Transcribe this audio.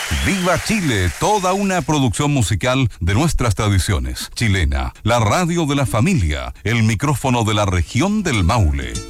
Viva Chile, toda una producción musical de nuestras tradiciones. Chilena, la radio de la familia, el micrófono de la región del Maule.